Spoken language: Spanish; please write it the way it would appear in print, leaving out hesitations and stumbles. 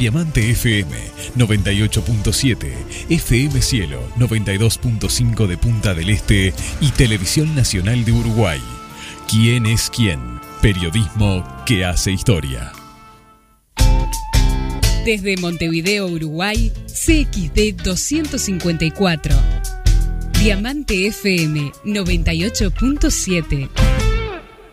Diamante FM 98.7, FM Cielo 92.5 de Punta del Este y Televisión Nacional de Uruguay. ¿Quién es quién? Periodismo que hace historia. Desde Montevideo, Uruguay, CXD 254. Diamante FM 98.7.